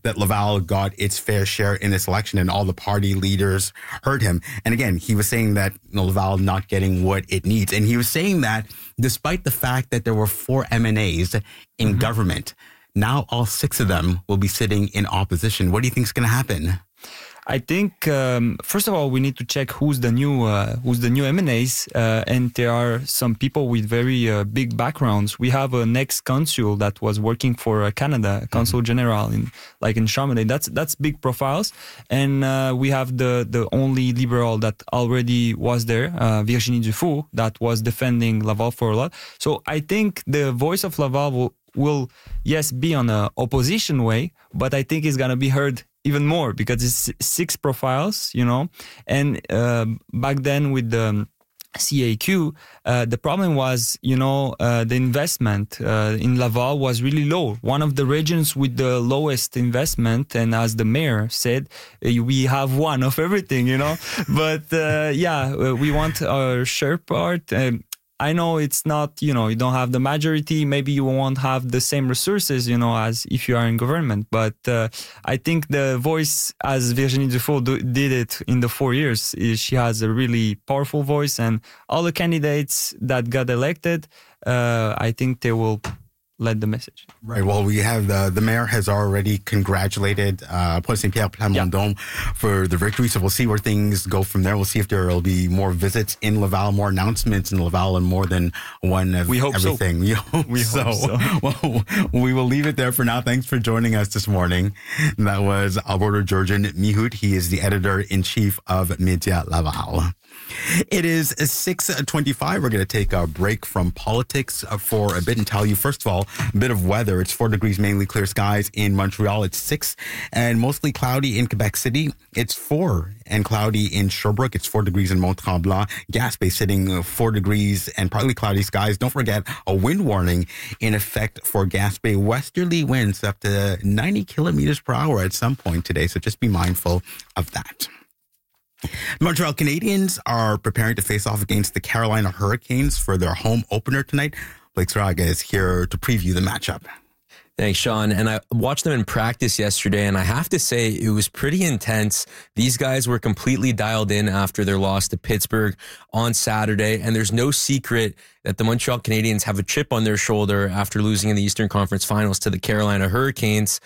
that Laval got its fair share in this election and all the party leaders heard him. And again, he was saying that Laval not getting what it needs. And he was saying that despite the fact that there were 4 MNAs in government, now all 6 of them will be sitting in opposition. What do you think is going to happen? I think, first of all, we need to check who's the new MNAs, and there are some people with very big backgrounds. We have an ex-consul that was working for Canada, Consul General in Chamonix. That's big profiles, and we have the only liberal that already was there, Virginie Dufour, that was defending Laval for a lot. So I think the voice of Laval will yes be on a opposition way, but I think it's gonna be heard even more because it's 6 profiles, and back then with the CAQ, the problem was, the investment in Laval was really low. One of the regions with the lowest investment, and as the mayor said, we have one of everything, But we want our share part. I know it's not, you don't have the majority. Maybe you won't have the same resources, as if you are in government. But I think the voice, as Virginie Dufour did it in the 4 years, she has a really powerful voice. And all the candidates that got elected, I think they will led the message. Right. Well, we have the mayor has already congratulated Paul Saint-Pierre Plamondon for the victory. So we'll see where things go from there. We'll see if there will be more visits in Laval, more announcements in Laval, and more than one of everything. We hope so. Well, we will leave it there for now. Thanks for joining us this morning. That was Alberto Georgian Mihout. He is the editor-in-chief of Media Laval. It is 6:25. We're going to take a break from politics for a bit and tell you, first of all, a bit of weather. It's 4 degrees, mainly clear skies in Montreal. It's 6 and mostly cloudy in Quebec City. It's 4 and cloudy in Sherbrooke. It's 4 degrees in Mont-Tremblant. Gaspé sitting 4 degrees and partly cloudy skies. Don't forget a wind warning in effect for Gaspé. Westerly winds up to 90 kilometers per hour at some point today. So just be mindful of that. Montreal Canadiens are preparing to face off against the Carolina Hurricanes for their home opener tonight. Blake Saraga is here to preview the matchup. Thanks, Sean. And I watched them in practice yesterday, and I have to say it was pretty intense. These guys were completely dialed in after their loss to Pittsburgh on Saturday, and there's no secret that the Montreal Canadiens have a chip on their shoulder after losing in the Eastern Conference Finals to the Carolina Hurricanes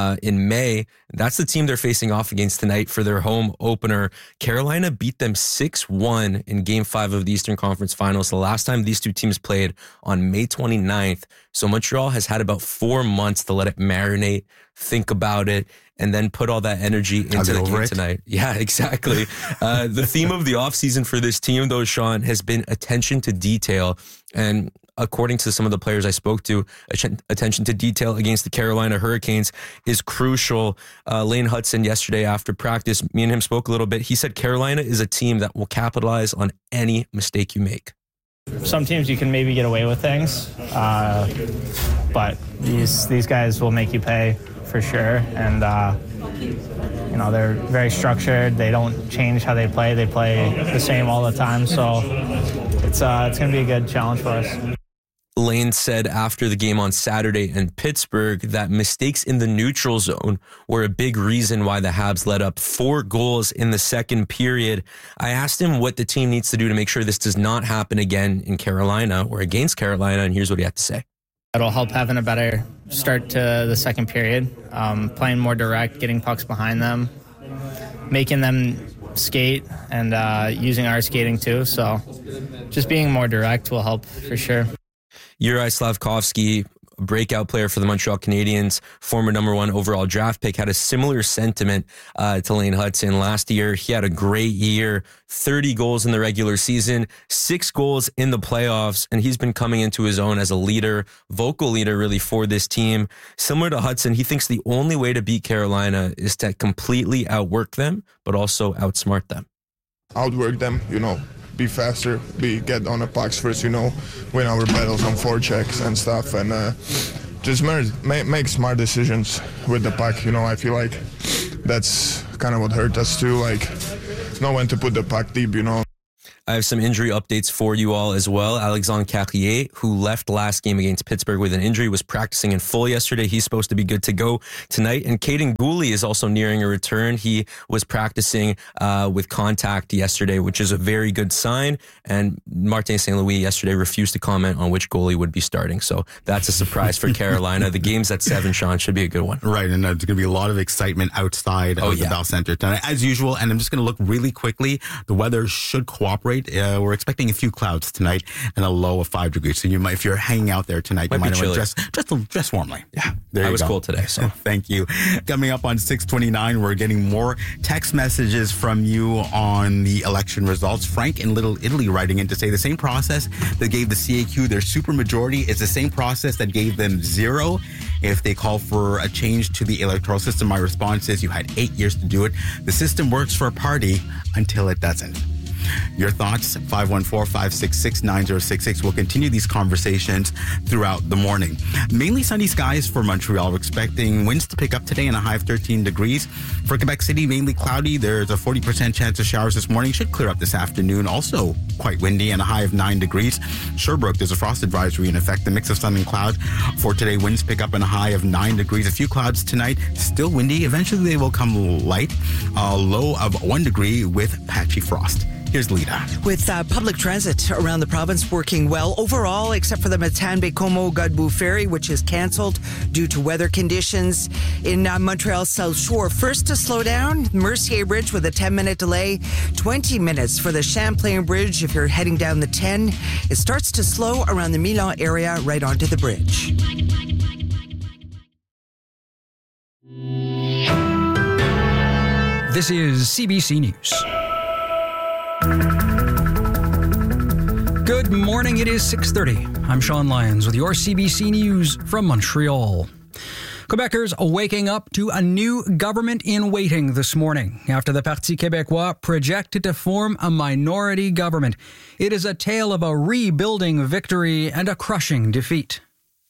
in May. That's the team they're facing off against tonight for their home opener. Carolina beat them 6-1 in Game 5 of the Eastern Conference Finals. The last time these two teams played on May 29th. So Montreal has had about 4 months to let it marinate, think about it, and then put all that energy into the game tonight. Yeah, exactly. The theme of the offseason for this team, though, Sean, has been attention to detail. And according to some of the players I spoke to, attention to detail against the Carolina Hurricanes is crucial. Lane Hutson yesterday after practice, me and him spoke a little bit. He said Carolina is a team that will capitalize on any mistake you make. Some teams you can maybe get away with things, but these guys will make you pay for sure. And they're very structured. They don't change how they play. They play the same all the time. So it's going to be a good challenge for us. Lane said after the game on Saturday in Pittsburgh that mistakes in the neutral zone were a big reason why the Habs let up 4 goals in the second period. I asked him what the team needs to do to make sure this does not happen again in Carolina or against Carolina, and here's what he had to say. It'll help having a better start to the second period, playing more direct, getting pucks behind them, making them skate, and using our skating too. So just being more direct will help for sure. Juraj Slafkovsky, breakout player for the Montreal Canadiens, former number 1 overall draft pick, had a similar sentiment to Lane Hutson. Last year, he had a great year, 30 goals in the regular season, 6 goals in the playoffs, and he's been coming into his own as a leader, vocal leader really for this team. Similar to Hutson, he thinks the only way to beat Carolina is to completely outwork them, but also outsmart them. Outwork them, be faster, get on the pucks first, win our battles on forechecks and stuff, and just make smart decisions with the puck. I feel like that's kind of what hurt us too, know when to put the puck deep, I have some injury updates for you all as well. Alexandre Carrier, who left last game against Pittsburgh with an injury, was practicing in full yesterday. He's supposed to be good to go tonight. And Caden Gooley is also nearing a return. He was practicing with contact yesterday, which is a very good sign. And Martin St. Louis yesterday refused to comment on which goalie would be starting. So that's a surprise for Carolina. The game's at 7, Sean. Should be a good one. Right, and there's going to be a lot of excitement outside of the Bell Center tonight, as usual. And I'm just going to look really quickly. The weather should cooperate. We're expecting a few clouds tonight and a low of 5 degrees. So you might, if you're hanging out there tonight, you might want to dress warmly. Yeah, there you go. I was cool today, so thank you. Coming up on 6:29, we're getting more text messages from you on the election results. Frank in Little Italy writing in to say the same process that gave the CAQ their supermajority is the same process that gave them 0. If they call for a change to the electoral system, my response is you had 8 years to do it. The system works for a party until it doesn't. Your thoughts, 514-566-9066. We'll continue these conversations throughout the morning. Mainly sunny skies for Montreal. We're expecting winds to pick up today and a high of 13 degrees. For Quebec City, mainly cloudy. There's a 40% chance of showers this morning. Should clear up this afternoon. Also quite windy and a high of 9 degrees. Sherbrooke, there's a frost advisory in effect. The mix of sun and cloud for today. Winds pick up and a high of 9 degrees. A few clouds tonight. Still windy. Eventually they will come light. A low of 1 degree with patchy frost. Here's Lita. With public transit around the province working well overall, except for the Matane-Baie-Comeau-Godbout ferry, which is cancelled due to weather conditions. In Montreal's South Shore, first to slow down, Mercier Bridge with a 10-minute delay, 20 minutes for the Champlain Bridge if you're heading down the 10. It starts to slow around the Milan area right onto the bridge. This is CBC News. Good morning, it is 6:30. I'm Sean Lyons with your CBC News from Montreal. Quebecers waking up to a new government in waiting this morning after the Parti québécois projected to form a minority government. It is a tale of a rebuilding victory and a crushing defeat.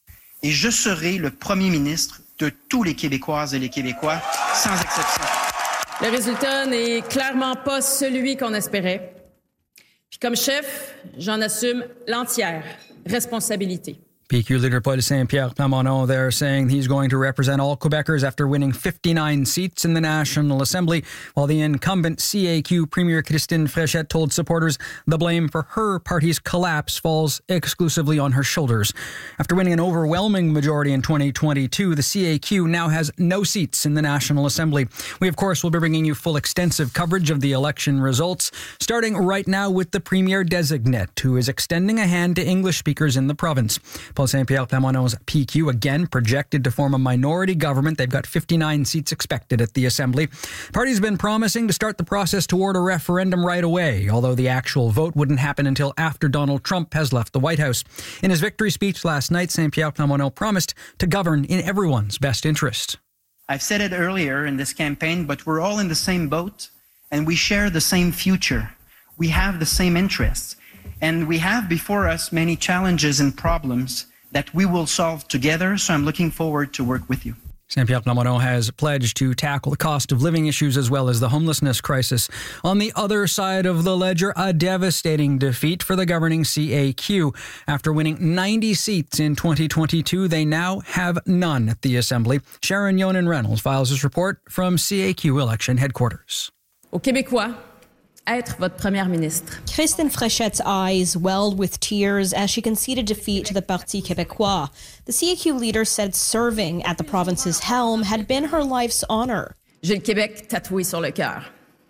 Et je serai le premier ministre de tous les Québécoises et les Québécois, sans exception. Le résultat n'est clairement pas celui qu'on espérait. Puis comme chef, j'en assume l'entière responsabilité. PQ leader Paul Saint-Pierre Plamondon there saying he's going to represent all Quebecers after winning 59 seats in the National Assembly, while the incumbent CAQ Premier Christine Fréchette told supporters the blame for her party's collapse falls exclusively on her shoulders. After winning an overwhelming majority in 2022, the CAQ now has no seats in the National Assembly. We, of course, will be bringing you full extensive coverage of the election results, starting right now with the Premier designate, who is extending a hand to English speakers in the province. Paul Saint-Pierre Plamondon's PQ again projected to form a minority government. They've got 59 seats expected at the Assembly. The party's been promising to start the process toward a referendum right away, although the actual vote wouldn't happen until after Donald Trump has left the White House. In his victory speech last night, Saint-Pierre Plamondon promised to govern in everyone's best interest. I've said it earlier in this campaign, but we're all in the same boat and we share the same future. We have the same interests. And we have before us many challenges and problems that we will solve together, so I'm looking forward to work with you. Saint-Pierre Plamondon has pledged to tackle the cost of living issues as well as the homelessness crisis. On the other side of the ledger, a devastating defeat for the governing CAQ. After winning 90 seats in 2022, they now have none at the Assembly. Sharon Yonan-Reynolds files this report from CAQ election headquarters. Aux Québécois, être votre première ministre. Christine Fréchette's eyes welled with tears as she conceded defeat to the Parti québécois. The CAQ leader said serving at the province's helm had been her life's honor. J'ai le Québec tatoué sur le cœur.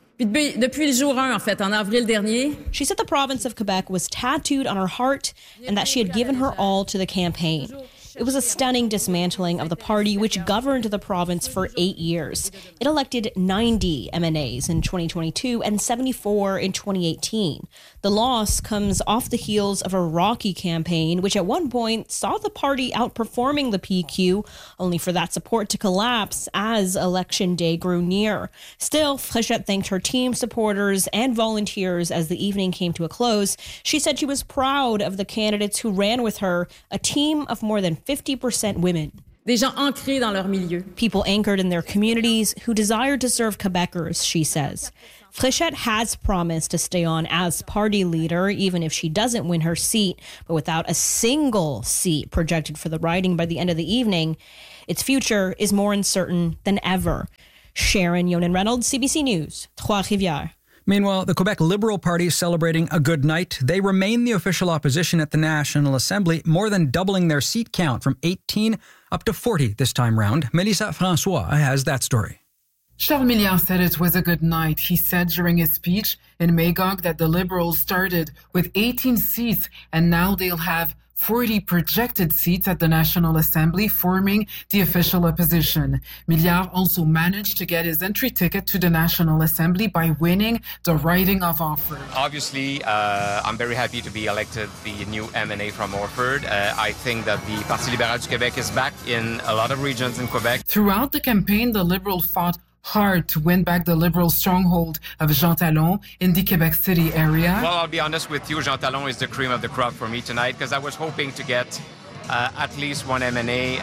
Depuis le jour 1, en fait, en avril dernier. She said the province of Quebec was tattooed on her heart and that she had given her all to the campaign. It was a stunning dismantling of the party, which governed the province for 8 years. It elected 90 MNAs in 2022 and 74 in 2018. The loss comes off the heels of a rocky campaign, which at one point saw the party outperforming the PQ, only for that support to collapse as election day grew near. Still, Fréchette thanked her team, supporters, and volunteers as the evening came to a close. She said she was proud of the candidates who ran with her, a team of more than 50% women. Des gens ancrés dans leur milieu. People anchored in their communities who desire to serve Quebecers, she says. Fréchette has promised to stay on as party leader, even if she doesn't win her seat. But without a single seat projected for the riding by the end of the evening, its future is more uncertain than ever. Sharon Yonan-Reynolds, CBC News, Trois-Rivières. Meanwhile, the Quebec Liberal Party is celebrating a good night. They remain the official opposition at the National Assembly, more than doubling their seat count from 18 up to 40 this time round. Melissa Francois has that story. Charles Milliard said it was a good night. He said during his speech in Magog that the Liberals started with 18 seats and now they'll have 40 projected seats at the National Assembly, forming the official opposition. Milliard also managed to get his entry ticket to the National Assembly by winning the riding of Orford. Obviously, I'm very happy to be elected the new MNA from Orford. I think that the Parti libéral du Québec is back in a lot of regions in Quebec. Throughout the campaign, the Liberal fought hard to win back the Liberal stronghold of Jean Talon in the Quebec City area. Well, I'll be honest with you, Jean Talon is the cream of the crop for me tonight because I was hoping to get at least one MNA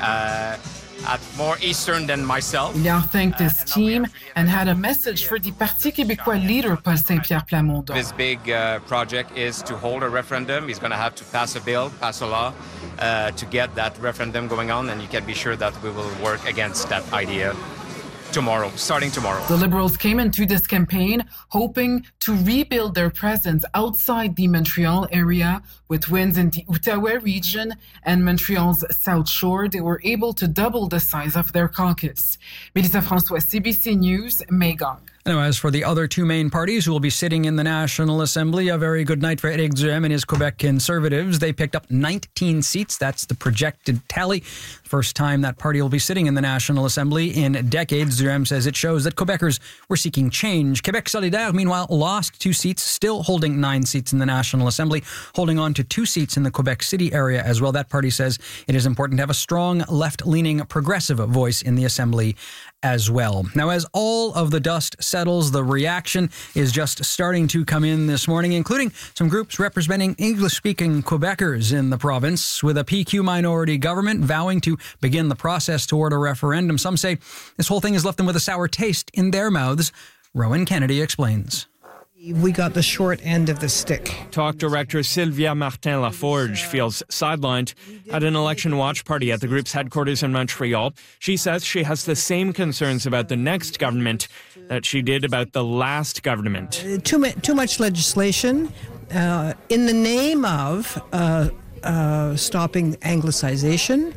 at more eastern than myself. Milliard thanked his team and had a message for the Parti québécois leader, Paul Saint-Pierre Plamondon. This big project is to hold a referendum. He's going to have to pass a bill, pass a law to get that referendum going on, and you can be sure that we will work against that idea. Starting tomorrow. The Liberals came into this campaign hoping to rebuild their presence outside the Montreal area. With wins in the Outaouais region and Montreal's South Shore, they were able to double the size of their caucus. Melissa Francois, CBC News, Magog. Now, as for the other two main parties who will be sitting in the National Assembly, a very good night for Éric Duhaime and his Quebec Conservatives. They picked up 19 seats. That's the projected tally. First time that party will be sitting in the National Assembly in decades. Duhaime says it shows that Quebecers were seeking change. Quebec Solidaire, meanwhile, lost 2 seats, still holding 9 seats in the National Assembly, holding on to 2 seats in the Quebec City area as well. That party says it is important to have a strong left-leaning progressive voice in the Assembly as well. Now, as all of the dust settles, the reaction is just starting to come in this morning, including some groups representing English-speaking Quebecers in the province, with a PQ minority government vowing to begin the process toward a referendum. Some say this whole thing has left them with a sour taste in their mouths. Rowan Kennedy explains. We got the short end of the stick. Talk director Sylvia Martin-Laforge feels sidelined at an election watch party at the group's headquarters in Montreal. She says she has the same concerns about the next government that she did about the last government. Too much legislation in the name of stopping Anglicization,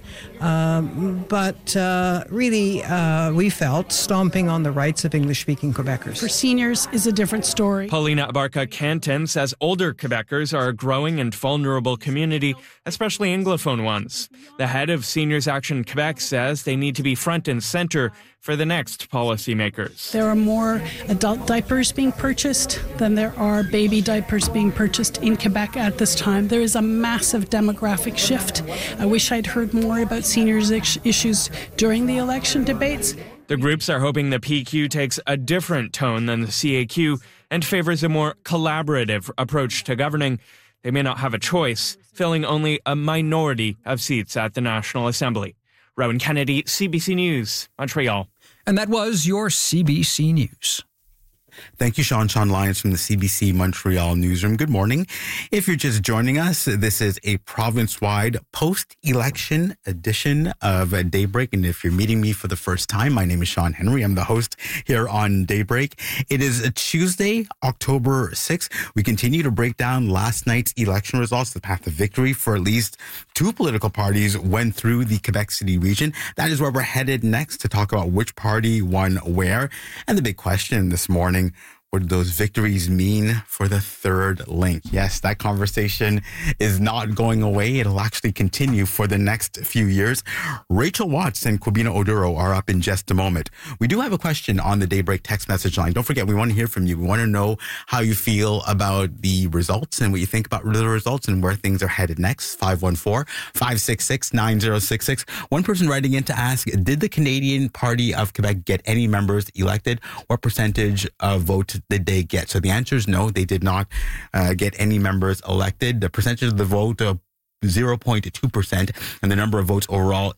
but really we felt stomping on the rights of English-speaking Quebecers. For seniors is a different story. Paulina Abarca-Canton says older Quebecers are a growing and vulnerable community, especially Anglophone ones. The head of Seniors Action Quebec says they need to be front and center for the next policymakers. There are more adult diapers being purchased than there are baby diapers being purchased in Quebec at this time. There is a massive demographic shift. I wish I'd heard more about seniors' issues during the election debates. The groups are hoping the PQ takes a different tone than the CAQ and favors a more collaborative approach to governing. They may not have a choice, filling only a minority of seats at the National Assembly. Rowan Kennedy, CBC News, Montreal. And that was your CBC News. Thank you, Sean Lyons from the CBC Montreal newsroom. Good morning. If you're just joining us, this is a province-wide post-election edition of Daybreak. And if you're meeting me for the first time, my name is Sean Henry. I'm the host here on Daybreak. It is a Tuesday, October 6th. We continue to break down last night's election results. The path of victory for at least 2 political parties went through the Quebec City region. That is where we're headed next to talk about which party won where. And the big question this morning, what do those victories mean for the third link? Yes, that conversation is not going away. It'll actually continue for the next few years. Rachel Watts and Kwabena Oduro are up in just a moment. We do have a question on the Daybreak text message line. Don't forget, we want to hear from you. We want to know how you feel about the results and what you think about the results and where things are headed next. 514-566-9066. One person writing in to ask, did the Canadian Party of Quebec get any members elected? What percentage of votes did they get? So the answer is no, they did not get any members elected. The percentage of the vote 0.2%, and the number of votes overall,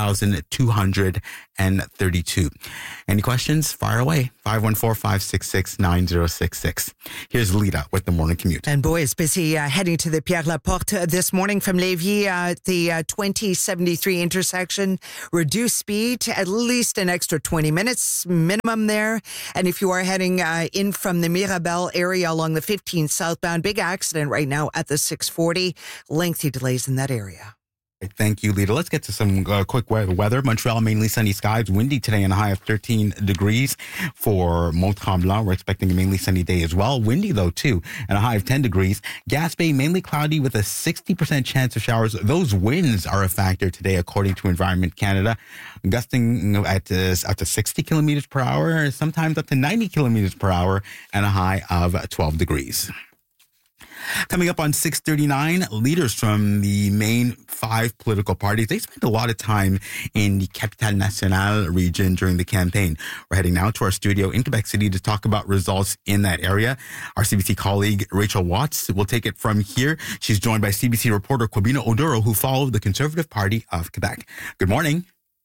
8,232. Any questions? Fire away. 514-566-9066. Here's Lita with the morning commute. And boy, it's busy heading to the Pierre Laporte this morning from Lévis at the 2073 intersection. Reduced speed, at least an extra 20 minutes minimum there. And if you are heading in from the Mirabel area along the 15 southbound, big accident right now at the 640. Lengthy delays in that area. Thank you, Lita. Let's get to some quick weather. Montreal, mainly sunny skies, windy today and a high of 13 degrees. For Mont-Tremblant, we're expecting a mainly sunny day as well. Windy, though, too, and a high of 10 degrees. Gaspé, mainly cloudy with a 60% chance of showers. Those winds are a factor today, according to Environment Canada, gusting at up to 60 kilometers per hour, sometimes up to 90 kilometers per hour, and a high of 12 degrees. Coming up on 6:39, leaders from the main 5 political parties, they spent a lot of time in the Capitale Nationale region during the campaign. We're heading now to our studio in Quebec City to talk about results in that area. Our CBC colleague, Rachel Watts, will take it from here. She's joined by CBC reporter Kwabena Oduro, who followed the Conservative Party of Quebec. Good morning.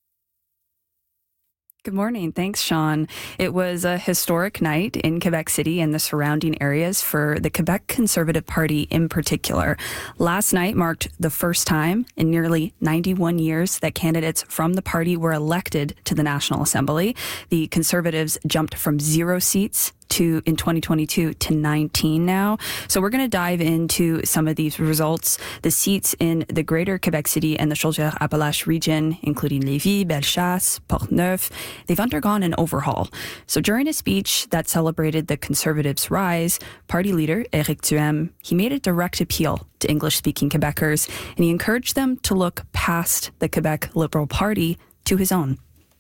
Good morning. Thanks, Sean. It was a historic night in Quebec City and the surrounding areas for the Quebec Conservative Party in particular. Last night marked the first time in nearly 91 years that candidates from the party were elected to the National Assembly. The Conservatives jumped from 0 seats in 2022 to 19 now. So we're going to dive into some of these results. The seats in the greater Quebec City and the Chaudière-Appalaches region, including Lévis, Bellechasse, Portneuf, they've undergone an overhaul. So during a speech that celebrated the Conservatives' rise, party leader Éric Duhaime, he made a direct appeal to English-speaking Quebecers, and he encouraged them to look past the Quebec Liberal Party to his own.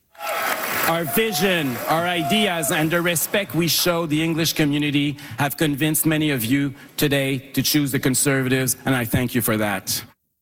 Our vision, our ideas, and the respect we show the English community have convinced many of you today to choose the Conservatives, and I thank you for that.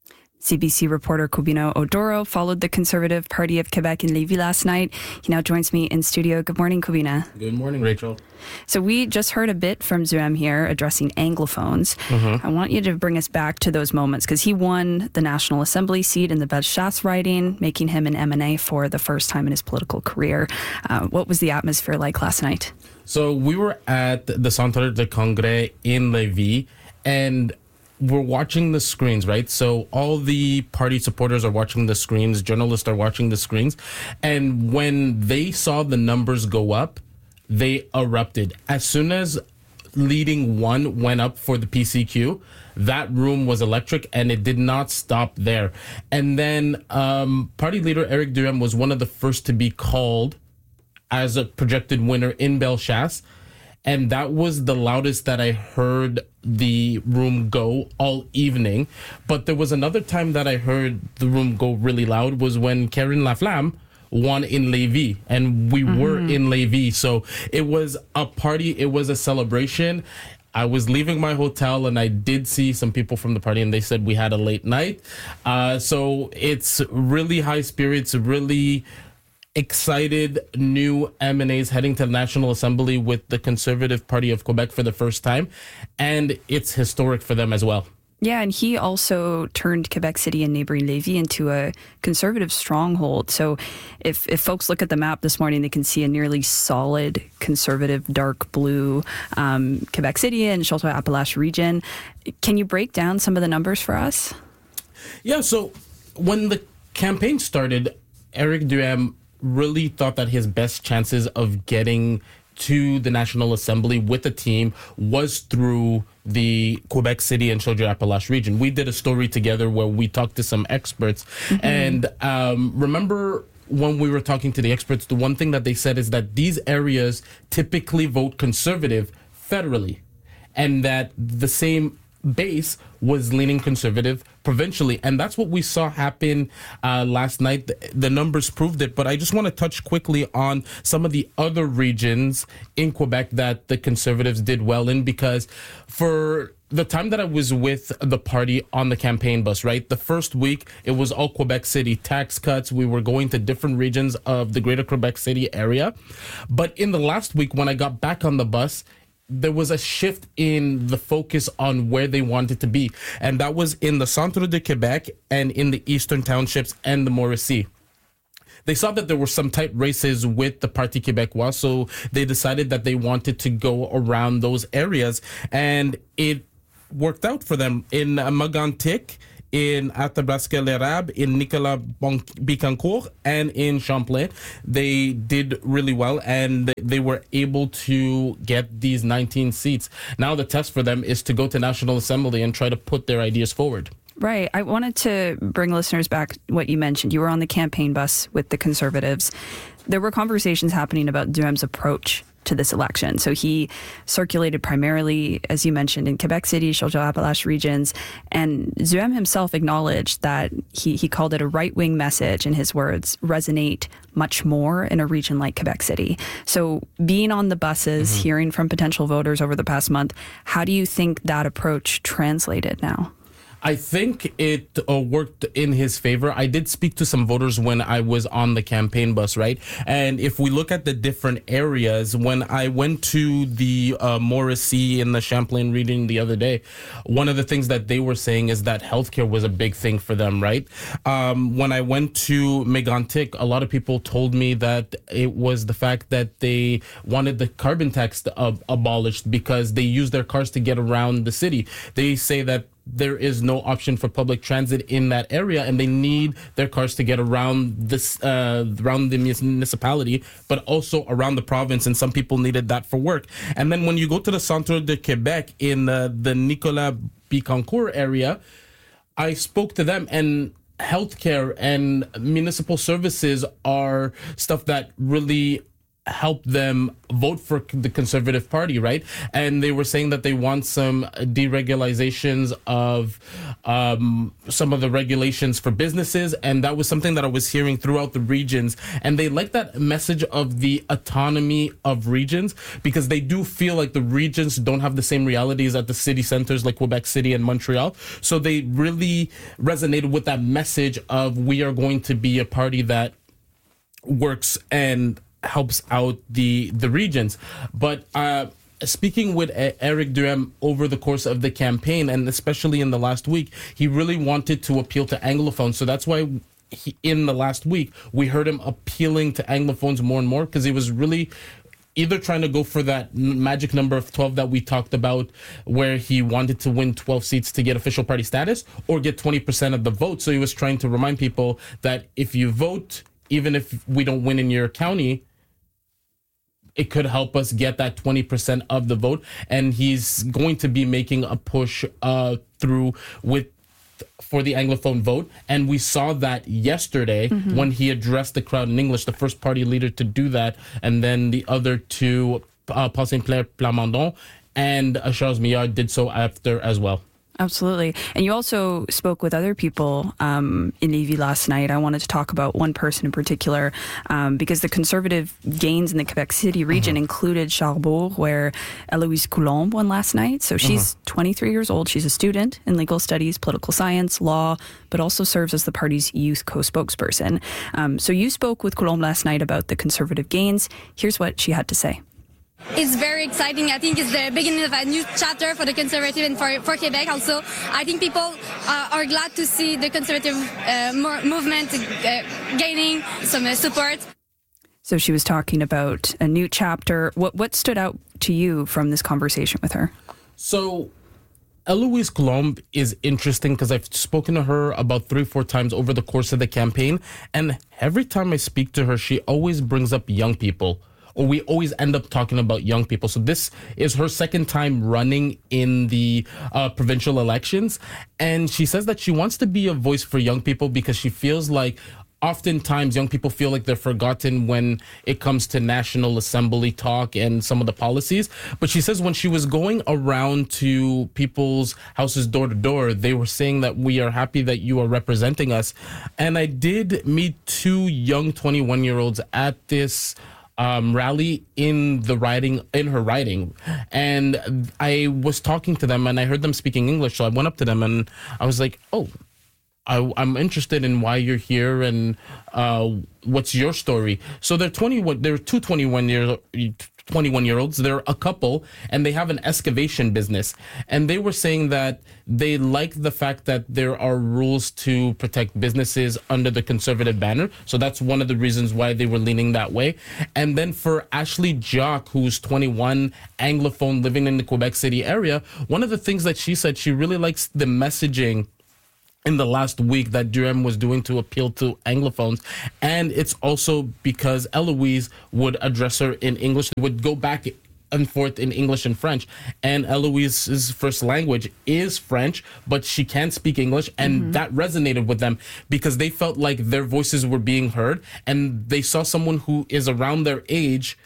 CBC reporter Kwabena Oduro followed the Conservative Party of Quebec in Lévis last night. He now joins me in studio. Good morning, Kwabena. Good morning, Rachel. So we just heard a bit from Duhaime here addressing Anglophones. I want you to bring us back to those moments because he won the National Assembly seat in the Bellechasse riding, making him an MNA for the first time in his political career. What was the atmosphere like last night? So we were at the Centre de Congrès in Lévis, and we're watching the screens, right? So all the party supporters are watching the screens, journalists are watching the screens, and when they saw the numbers go up, they erupted. As soon as leading one went up for the PCQ, that room was electric, and it did not stop there. And then party leader Éric Duhaime was one of the first to be called as a projected winner in Bellechasse. And that was the loudest that I heard the room go all evening. But there was another time that I heard the room go really loud was when Karine Laflamme won in Lévis, and we were in Lévis. So it was a party, it was a celebration. I was leaving my hotel and I did see some people from the party and they said we had a late night. So it's really high spirits, really excited new MNAs heading to the National Assembly with the Conservative Party of Quebec for the first time. And it's historic for them as well. Yeah, and he also turned Quebec City and neighboring Lévis into a conservative stronghold. So if folks look at the map this morning, they can see a nearly solid conservative dark blue Quebec City and Chaudière-Appalaches region. Can you break down some of the numbers for us? Yeah, so when the campaign started, Éric Duhaime really thought that his best chances of getting to the National Assembly with a team was through the Quebec City and Chaudière-Appalaches region. We did a story together where we talked to some experts. And remember when we were talking to the experts, the one thing that they said is that these areas typically vote conservative federally, and that the same base was leaning conservative provincially. And that's what we saw happen last night. The numbers proved it. But I just want to touch quickly on some of the other regions in Quebec that the Conservatives did well in, because for the time that I was with the party on the campaign bus, right, the first week, it was all Quebec City tax cuts. We were going to different regions of the greater Quebec City area. But in the last week, when I got back on the bus, there was a shift in the focus on where they wanted to be. And that was in the Centre de Quebec and in the Eastern Townships and the Mauricie. They saw that there were some tight races with the Parti Québécois, so they decided that they wanted to go around those areas. And it worked out for them. In Mégantic, in Athabasca-l'Érable, in Nicolas-Bicancourt, and in Champlain, they did really well, and they were able to get these 19 seats. Now the test for them is to go to National Assembly and try to put their ideas forward. Right. I wanted to bring listeners back what you mentioned. You were on the campaign bus with the Conservatives. There were conversations happening about Duham's approach to this election. So he circulated primarily, as you mentioned, in Quebec City, Chaudière-Appalaches regions. And Duhem himself acknowledged that he called it a right-wing message, in his words, resonate much more in a region like Quebec City. So being on the buses, hearing from potential voters over the past month, how do you think that approach translated now? I think it worked in his favor. I did speak to some voters when I was on the campaign bus, right? And if we look at the different areas, when I went to the Mauricie and the Champlain region the other day, one of the things that they were saying is that healthcare was a big thing for them, right? When I went to Mégantic, a lot of people told me that it was the fact that they wanted the carbon tax abolished because they use their cars to get around the city. They say that there is no option for public transit in that area, and they need their cars to get around this, around the municipality, but also around the province. And some people needed that for work. And then when you go to the Centre de Quebec in the Nicolas-Bicancourt area, I spoke to them, and healthcare and municipal services are stuff that really help them vote for the Conservative Party, right? And they were saying that they want some deregulations of some of the regulations for businesses, and that was something that I was hearing throughout the regions. And they like that message of the autonomy of regions, because they do feel like the regions don't have the same realities at the city centers like Quebec City and Montreal. So they really resonated with that message of, we are going to be a party that works and helps out the regions. But speaking with Eric Duhem over the course of the campaign, and especially in the last week, he really wanted to appeal to Anglophones. So that's why in the last week, we heard him appealing to Anglophones more and more, because he was really either trying to go for that magic number of 12 that we talked about, where he wanted to win 12 seats to get official party status, or get 20% of the vote. So he was trying to remind people that if you vote, even if we don't win in your county, it could help us get that 20% of the vote. And he's going to be making a push through for the Anglophone vote. And we saw that yesterday when he addressed the crowd in English, the first party leader to do that. And then the other two, Paul Saint-Pierre Plamondon and Charles Millard, did so after as well. Absolutely. And you also spoke with other people in Lévis last night. I wanted to talk about one person in particular, because the Conservative gains in the Quebec City region included Charbord, where Eloise Coulombe won last night. So she's 23 years old. She's a student in legal studies, political science, law, but also serves as the party's youth co-spokesperson. So you spoke with Coulombe last night about the Conservative gains. Here's what she had to say. It's very exciting. I think it's the beginning of a new chapter for the Conservative and for Quebec also. I think people are glad to see the Conservative movement gaining some support. So she was talking about a new chapter. What stood out to you from this conversation with her? So Eloise Coulombe is interesting because I've spoken to her about 3 or 4 times over the course of the campaign. And every time I speak to her, she always brings up young people. Or we always end up talking about young people. So this is her second time running in the provincial elections. And she says that she wants to be a voice for young people because she feels like oftentimes young people feel like they're forgotten when it comes to National Assembly talk and some of the policies. But she says when she was going around to people's houses door to door, they were saying that we are happy that you are representing us. And I did meet 2 young 21-year-olds at this rally in her riding, and I was talking to them and I heard them speaking English, so I went up to them and I was like, I'm interested in why you're here and what's your story. So they're 2 21-year-olds 21-year-olds. They're a couple, and they have an excavation business. And they were saying that they like the fact that there are rules to protect businesses under the conservative banner. So that's one of the reasons why they were leaning that way. And then for Ashley Jock, who's 21, Anglophone, living in the Quebec City area, one of the things that she said, she really likes the messaging in the last week that Duhem was doing to appeal to Anglophones. And it's also because Eloise would address her in English, would go back and forth in English and French. And Eloise's first language is French, but she can speak English. And that resonated with them because they felt like their voices were being heard. And they saw someone who is around their age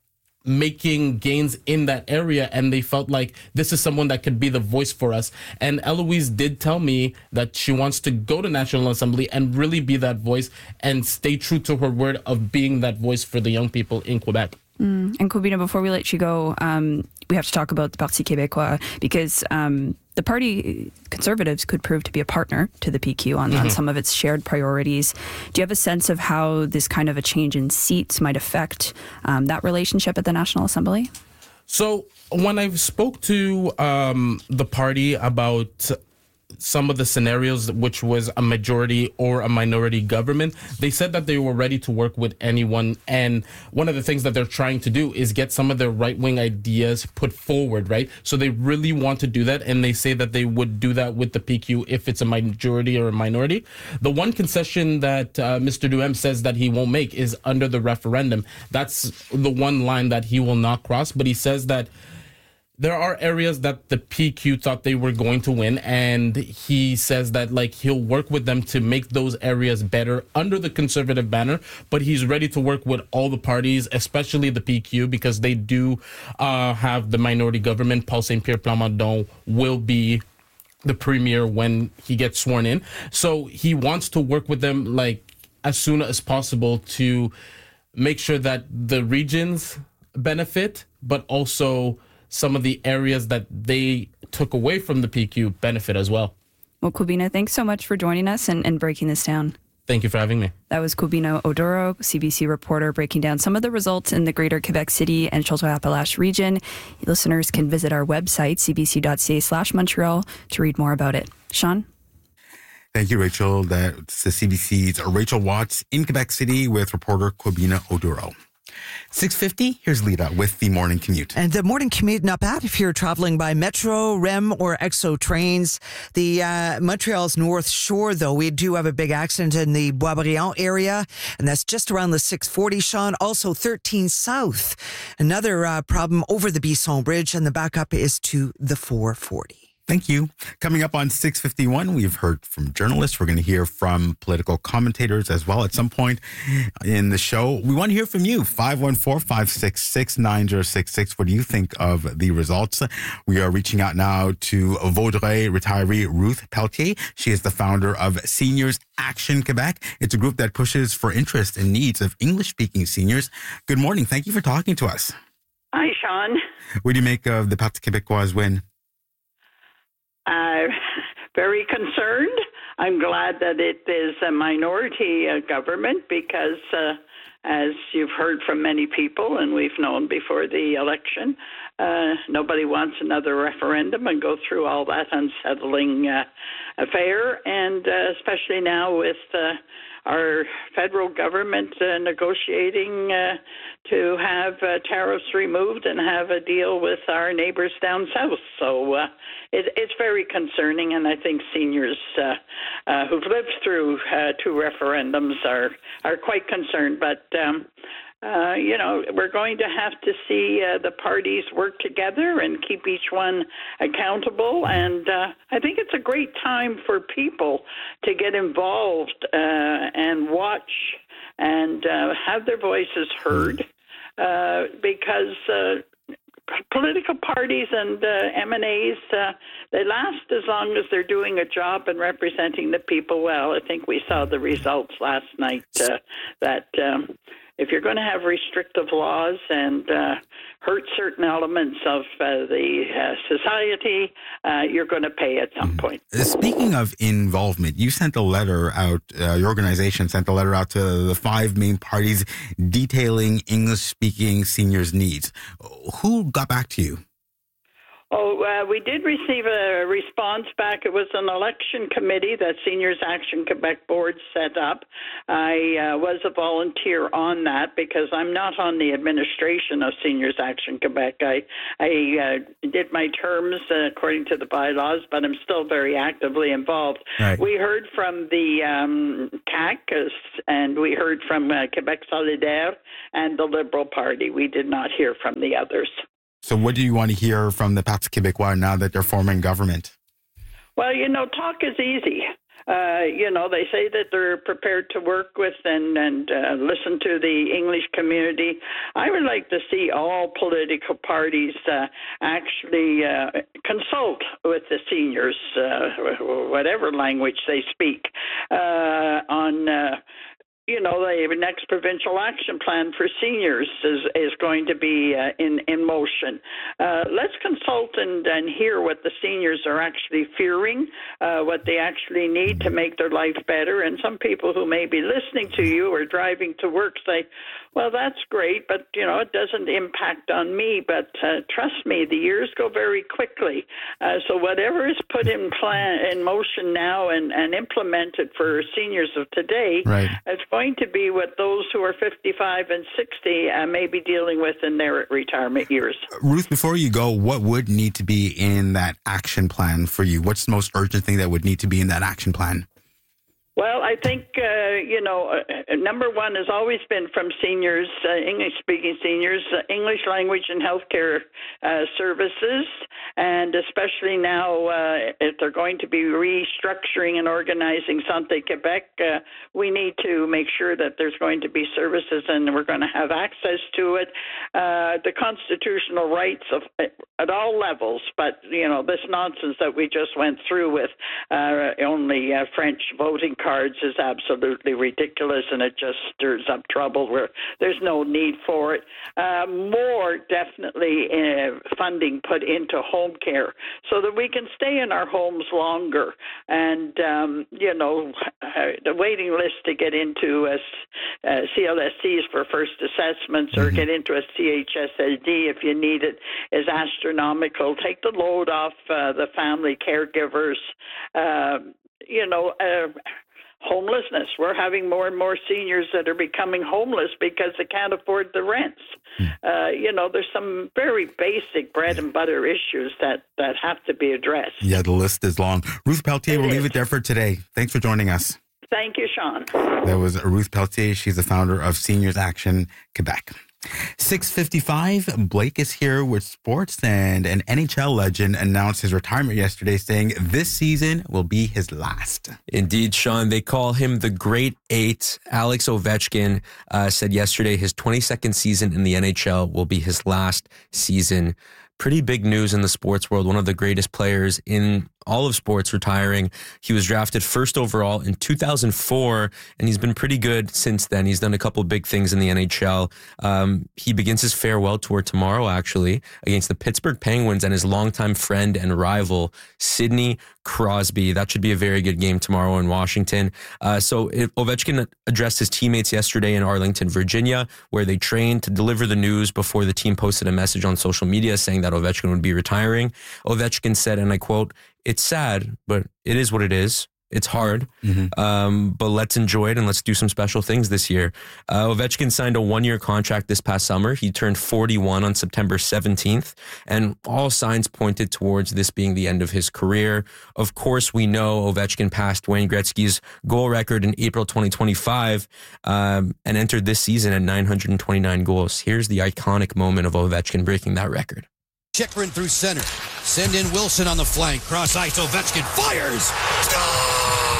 making gains in that area, and they felt like this is someone that could be the voice for us. And Eloise did tell me that she wants to go to National Assembly and really be that voice and stay true to her word of being that voice for the young people in Quebec. And Kobina, before we let you go, we have to talk about the Parti Québécois because the party Conservatives could prove to be a partner to the PQ on some of its shared priorities. Do you have a sense of how this kind of a change in seats might affect that relationship at the National Assembly? So when I spoke to the party about some of the scenarios, which was a majority or a minority government, they said that they were ready to work with anyone. And one of the things that they're trying to do is get some of their right-wing ideas put forward, right? So they really want to do that. And they say that they would do that with the PQ if it's a majority or a minority. The one concession that Mr. Duhem says that he won't make is under the referendum. That's the one line that he will not cross. But he says that there are areas that the PQ thought they were going to win, and he says that he'll work with them to make those areas better under the conservative banner, but he's ready to work with all the parties, especially the PQ, because they do have the minority government. Paul Saint-Pierre Plamondon will be the premier when he gets sworn in. So he wants to work with them as soon as possible to make sure that the regions benefit, but also some of the areas that they took away from the PQ benefit as well. Well, Kobina, thanks so much for joining us and breaking this down. Thank you for having me. That was Kobina Oduro, CBC reporter, breaking down some of the results in the greater Quebec City and Chiltern-Appalaches region. Listeners can visit our website, cbc.ca/Montreal, to read more about it. Sean? Thank you, Rachel. That's the CBC's Rachel Watts in Quebec City with reporter Kobina Oduro. 6:50, here's Lita with the morning commute. And the morning commute, not bad if you're traveling by Metro, REM, or EXO trains. The Montreal's North Shore, though, we do have a big accident in the Boisbriand area, and that's just around the 640, Sean. Also 13 South, another problem over the Bisson Bridge, and the backup is to the 440. Thank you. Coming up on 6:51, we've heard from journalists. We're going to hear from political commentators as well at some point in the show. We want to hear from you. 514-566-9066. What do you think of the results? We are reaching out now to Vaudreuil retiree Ruth Pelletier. She is the founder of Seniors Action Quebec. It's a group that pushes for interest and needs of English-speaking seniors. Good morning. Thank you for talking to us. Hi, Sean. What do you make of the Parti Québécois win? Very concerned. I'm glad that it is a minority government because, as you've heard from many people and we've known before the election, nobody wants another referendum and go through all that unsettling affair. And especially now with our federal government negotiating to have tariffs removed and have a deal with our neighbors down south. So it's very concerning, and I think seniors who've lived through two referendums are quite concerned. But we're going to have to see the parties work together and keep each one accountable. And I think it's a great time for people to get involved and watch and have their voices heard because political parties and MNAs, they last as long as they're doing a job and representing the people well. I think we saw the results last night that if you're going to have restrictive laws and hurt certain elements of the society, you're going to pay at some point. Speaking of involvement, you sent a letter out, your organization sent a letter out to the 5 main parties detailing English-speaking seniors' needs. Who got back to you? We did receive a response back. It was an election committee that Seniors Action Quebec Board set up. I was a volunteer on that because I'm not on the administration of Seniors Action Quebec. I did my terms according to the bylaws, but I'm still very actively involved. Right. We heard from the CAQ and we heard from Quebec Solidaire and the Liberal Party. We did not hear from the others. So what do you want to hear from the Parti Québécois now that they're forming government? Well, talk is easy. They say that they're prepared to work with and listen to the English community. I would like to see all political parties actually consult with the seniors, whatever language they speak, on the next provincial action plan for seniors is going to be in motion. Let's consult and hear what the seniors are actually fearing, what they actually need to make their life better. And some people who may be listening to you or driving to work say, well, that's great, but, it doesn't impact on me. But trust me, the years go very quickly. So whatever is put in motion now and implemented for seniors of today, right, it's going to be what those who are 55 and 60 may be dealing with in their retirement years. Ruth, before you go, what would need to be in that action plan for you? What's the most urgent thing that would need to be in that action plan? Well, I think, number one has always been from seniors, English-speaking seniors, English language and healthcare services, and especially now if they're going to be restructuring and organizing Santé Québec, we need to make sure that there's going to be services and we're going to have access to it. The constitutional rights at all levels, but, this nonsense that we just went through with only French voting cards is absolutely ridiculous, and it just stirs up trouble where there's no need for it. More definitely funding put into home care so that we can stay in our homes longer. And, the waiting list to get into CLSCs for first assessments or get into a CHSLD if you need it is astronomical. Take the load off the family caregivers. Homelessness. We're having more and more seniors that are becoming homeless because they can't afford the rents. There's some very basic bread and butter issues that have to be addressed. Yeah, the list is long. Ruth Pelletier, we'll leave it there for today. Thanks for joining us. Thank you, Sean. That was Ruth Pelletier. She's the founder of Seniors Action Quebec. 6:55, Blake is here with sports, and an NHL legend announced his retirement yesterday, saying this season will be his last. Indeed, Sean. They call him the Great Eight. Alex Ovechkin said yesterday his 22nd season in the NHL will be his last season. Pretty big news in the sports world. One of the greatest players in all of sports retiring. He was drafted first overall in 2004, and he's been pretty good since then. He's done a couple of big things in the NHL. He begins his farewell tour tomorrow, actually, against the Pittsburgh Penguins and his longtime friend and rival, Sidney Crosby. That should be a very good game tomorrow in Washington. So Ovechkin addressed his teammates yesterday in Arlington, Virginia, where they trained to deliver the news before the team posted a message on social media saying that Ovechkin would be retiring. Ovechkin said, and I quote, "It's sad, but it is what it is. It's hard, but let's enjoy it and let's do some special things this year." Ovechkin signed a 1-year contract this past summer. He turned 41 on September 17th, and all signs pointed towards this being the end of his career. Of course, we know Ovechkin passed Wayne Gretzky's goal record in April 2025 and entered this season at 929 goals. Here's the iconic moment of Ovechkin breaking that record. Chychrun through center. Send in Wilson on the flank. Cross ice. Ovechkin fires. Score!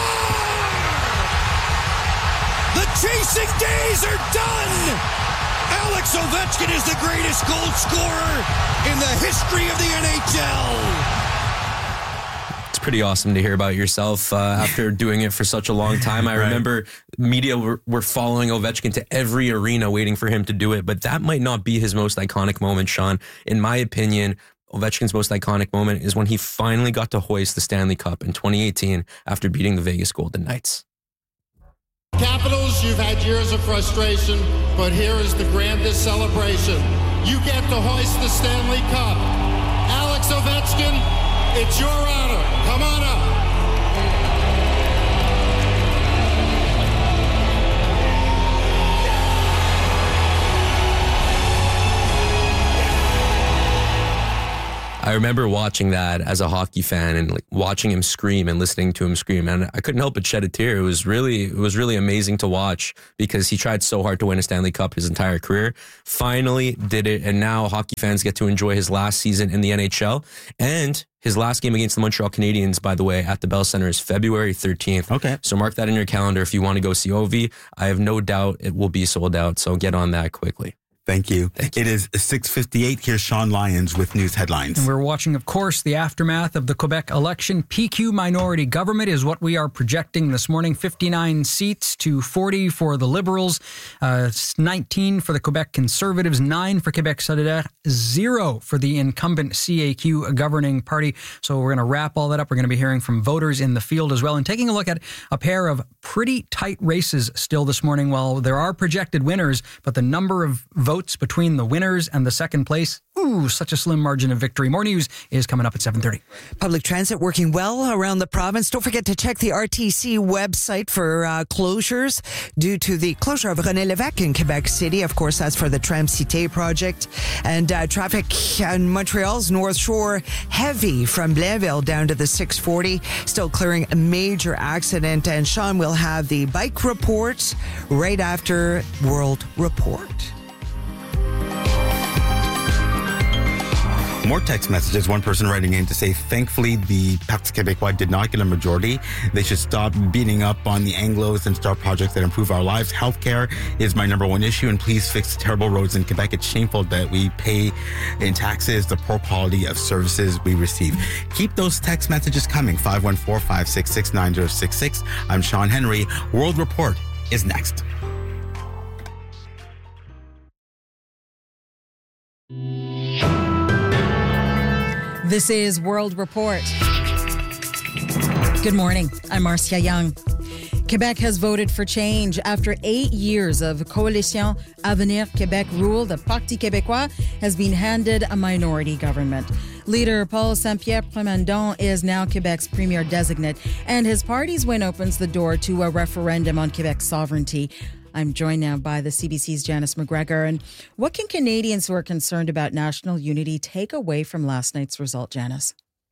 The chasing days are done. Alex Ovechkin is the greatest goal scorer in the history of the NHL. It's pretty awesome to hear about yourself after doing it for such a long time. I remember media were following Ovechkin to every arena waiting for him to do it, but that might not be his most iconic moment, Sean. In my opinion, Ovechkin's most iconic moment is when he finally got to hoist the Stanley Cup in 2018 after beating the Vegas Golden Knights. Capitals, you've had years of frustration, but here is the grandest celebration. You get to hoist the Stanley Cup. Alex Ovechkin, it's your honor. Come on up. I remember watching that as a hockey fan and like watching him scream and listening to him scream, and I couldn't help but shed a tear. It was really amazing to watch because he tried so hard to win a Stanley Cup his entire career. Finally did it, and now hockey fans get to enjoy his last season in the NHL. And his last game against the Montreal Canadiens, by the way, at the Bell Center is February 13th. Okay. So mark that in your calendar if you want to go see Ovi. I have no doubt it will be sold out, so get on that quickly. Thank you. It is 6:58. Here's Sean Lyons with news headlines. And we're watching, of course, the aftermath of the Quebec election. PQ minority government is what we are projecting this morning. 59 seats to 40 for the Liberals, 19 for the Quebec Conservatives, 9 for Quebec Solidaire, 0 for the incumbent CAQ governing party. So we're going to wrap all that up. We're going to be hearing from voters in the field as well and taking a look at a pair of pretty tight races still this morning. Well, there are projected winners, but the number of votes between the winners and the second place, such a slim margin of victory. More news is coming up at 7:30. Public transit working well around the province. Don't forget to check the RTC website for closures due to the closure of René Lévesque in Quebec City. Of course, that's for the Tram Cité project. And traffic on Montreal's North Shore heavy from Blainville down to the 640. Still clearing a major accident. And Sean will have the bike report right after World Report. More text messages. One person writing in to say, thankfully, the Parti Québécois did not get a majority. They should stop beating up on the Anglos and start projects that improve our lives. Healthcare is my number one issue, and please fix terrible roads in Quebec. It's shameful that we pay in taxes the poor quality of services we receive. Keep those text messages coming. 514-566-9066. I'm Sean Henry. World Report is next. This is World Report. Good morning. I'm Marcia Young. Quebec has voted for change. After 8 years of Coalition Avenir Québec rule, the Parti Québécois has been handed a minority government. Leader Paul Saint-Pierre Plamondon is now Quebec's premier designate, and his party's win opens the door to a referendum on Quebec's sovereignty. I'm joined now by the CBC's Janice McGregor. And what can Canadians who are concerned about national unity take away from last night's result, Janice?